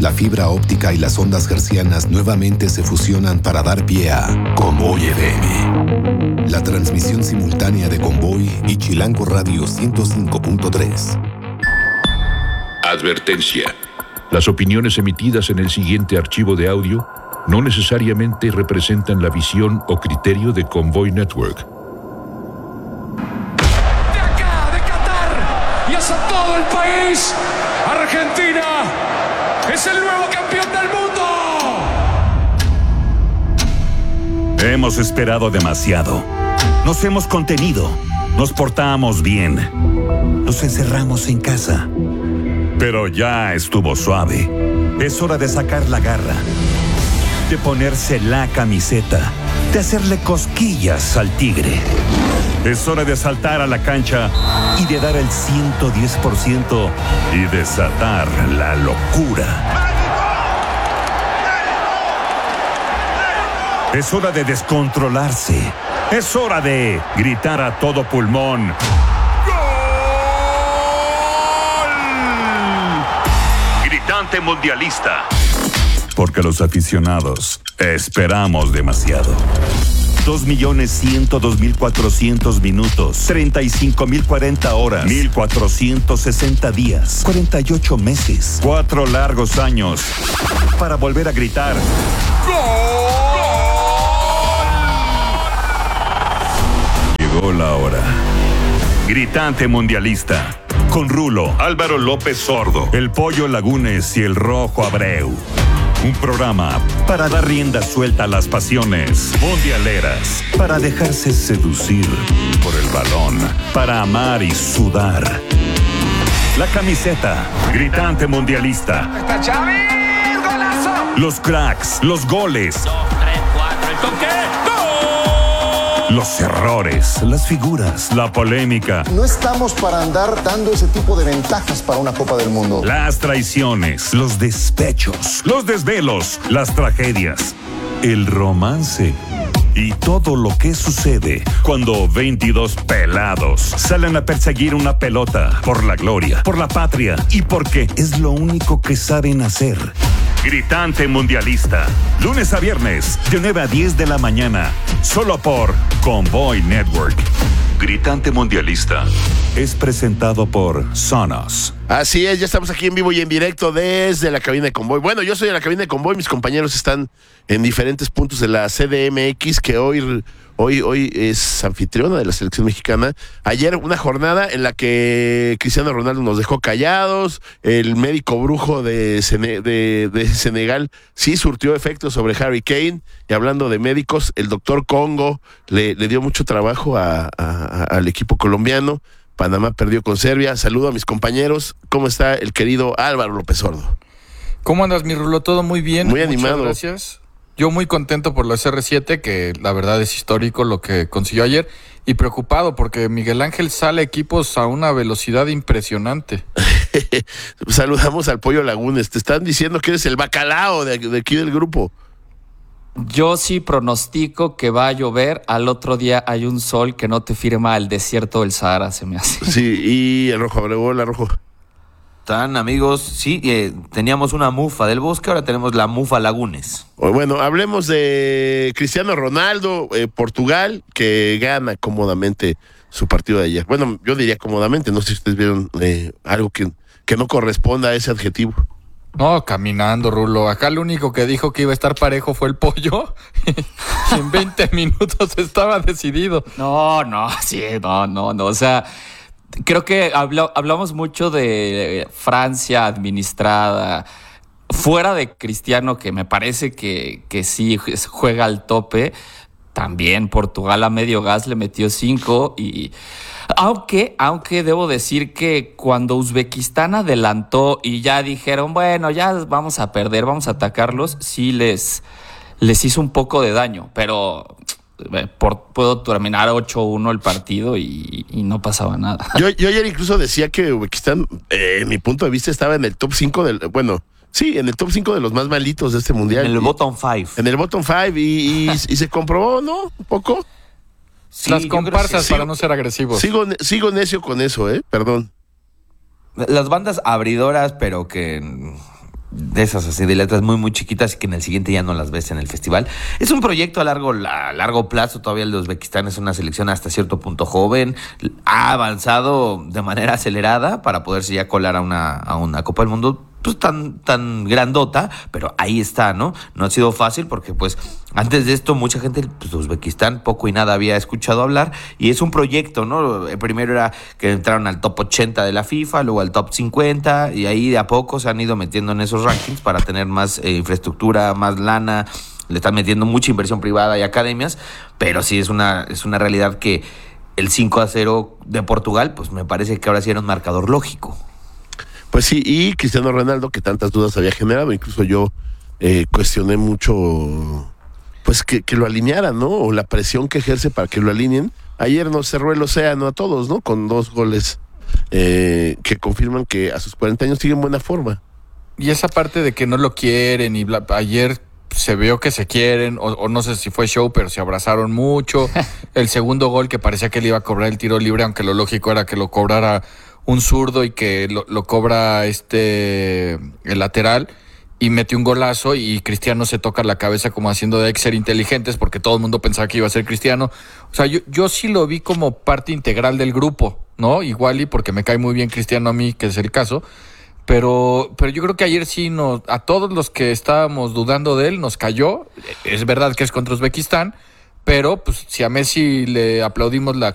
La fibra óptica y las ondas hertzianas nuevamente se fusionan para dar pie a Convoy FM. La transmisión simultánea de Convoy y Chilango Radio 105.3. Advertencia. Las opiniones emitidas en el siguiente archivo de audio no necesariamente representan la visión o criterio de Convoy Network. De acá, de Qatar, y hacia todo el país, Argentina es el nuevo campeón del mundo. Hemos esperado demasiado. Nos hemos contenido. Nos portamos bien. Nos encerramos en casa. Pero ya estuvo suave. Es hora de sacar la garra, de ponerse la camiseta, de hacerle cosquillas al tigre. Es hora de saltar a la cancha y de dar el 110% y desatar la locura. Es hora de descontrolarse. Es hora de gritar a todo pulmón. Gritante mundialista. Porque los aficionados esperamos demasiado. 2.102.400 minutos, 35.040 horas, 1.460 días, 48 meses, 4 largos años para volver a gritar ¡Gol! Llegó la hora. Gritante mundialista. Con Rulo, Álvaro López Sordo, el Pollo Lagunes y el Rojo Abreu. Un programa para dar rienda suelta a las pasiones mundialeras, para dejarse seducir por el balón, para amar y sudar. La camiseta, gritante mundialista. Está Xavi, golazo. Los cracks, los goles. 2, 3, 4, el toque. Los errores, las figuras, la polémica. No estamos para andar dando ese tipo de ventajas para una Copa del Mundo. Las traiciones, los despechos, los desvelos, las tragedias, el romance y todo lo que sucede cuando 22 pelados salen a perseguir una pelota por la gloria, por la patria y porque es lo único que saben hacer. Gritante mundialista. Lunes a viernes, de 9 a 10 de la mañana. Solo por Convoy Network. Gritante mundialista. Es presentado por Sonos. Así es, ya estamos aquí en vivo y en directo desde la cabina de Convoy. Bueno, yo soy en la cabina de Convoy, mis compañeros están en diferentes puntos de la CDMX, que hoy es anfitriona de la selección mexicana. Ayer una jornada en la que Cristiano Ronaldo nos dejó callados, el médico brujo de Senegal sí surtió efectos sobre Harry Kane, y hablando de médicos, el doctor Congo le dio mucho trabajo al equipo colombiano. Panamá perdió con Serbia. Saludo a mis compañeros. ¿Cómo está el querido Álvaro López Sordo? ¿Cómo andas, mi Rulo? Todo muy bien. Muy animado. Muchas gracias. Yo muy contento por la CR7, que la verdad es histórico lo que consiguió ayer, y preocupado porque Miguel Ángel sale equipos a una velocidad impresionante. Saludamos al Pollo Lagunes. Te están diciendo que eres el bacalao de aquí del grupo. Yo sí pronostico que va a llover. Al otro día hay un sol que no te firma el desierto del Sahara, se me hace. Sí, y el Rojo Abreu, hola Rojo. Están, amigos, sí, teníamos una mufa del Bosque, ahora tenemos la mufa Lagunes. Bueno, hablemos de Cristiano Ronaldo, Portugal, que gana cómodamente su partido de ayer. Bueno, yo diría cómodamente, no sé si ustedes vieron algo que no corresponda a ese adjetivo. No, caminando, Rulo. Acá lo único que dijo que iba a estar parejo fue el Pollo. Y en 20 minutos estaba decidido. No. O sea, creo que hablamos mucho de Francia administrada. Fuera de Cristiano, que me parece que sí juega al tope, también Portugal a medio gas le metió 5 y... Aunque debo decir que cuando Uzbekistán adelantó y ya dijeron, bueno, ya vamos a perder, vamos a atacarlos, sí les hizo un poco de daño, pero puedo terminar 8-1 el partido y no pasaba nada. Yo ayer incluso decía que Uzbekistán, en mi punto de vista, estaba en el top 5 en el top 5 de los más malitos de este mundial. En el bottom 5. En el bottom 5 y se comprobó, ¿no? Un poco. Sí, las comparsas para no ser agresivos. Sigo necio con eso, perdón. Las bandas abridoras, pero que de esas así de letras muy muy chiquitas y que en el siguiente ya no las ves en el festival. Es un proyecto a largo plazo. Todavía el de Uzbekistán es una selección hasta cierto punto joven, ha avanzado de manera acelerada para poderse ya colar a una Copa del Mundo pues tan grandota, pero ahí está, ¿no? No ha sido fácil porque pues antes de esto mucha gente pues, de Uzbekistán poco y nada había escuchado hablar, y es un proyecto, ¿no? El primero era que entraron al top 80 de la FIFA, luego al top 50, y ahí de a poco se han ido metiendo en esos rankings para tener más infraestructura, más lana, le están metiendo mucha inversión privada y academias, pero sí es una realidad que el 5-0 de Portugal, pues me parece que ahora sí era un marcador lógico. Pues sí, y Cristiano Ronaldo, que tantas dudas había generado, incluso yo cuestioné mucho, pues que lo alinearan, ¿no? O la presión que ejerce para que lo alineen. Ayer nos cerró el océano a todos, ¿no? Con 2 goles que confirman que a sus 40 años sigue en buena forma. Y esa parte de que no lo quieren, y ayer se vio que se quieren, o no sé si fue show, pero se abrazaron mucho. El segundo gol que parecía que le iba a cobrar el tiro libre, aunque lo lógico era que lo cobrara un zurdo y que lo cobra el lateral, y metió un golazo y Cristiano se toca la cabeza como haciendo de ser inteligentes porque todo el mundo pensaba que iba a ser Cristiano. O sea, yo sí lo vi como parte integral del grupo, ¿no? Igual y porque me cae muy bien Cristiano a mí, que es el caso, pero yo creo que ayer sí a todos los que estábamos dudando de él nos cayó. Es verdad que es contra Uzbekistán, pero pues si a Messi le aplaudimos la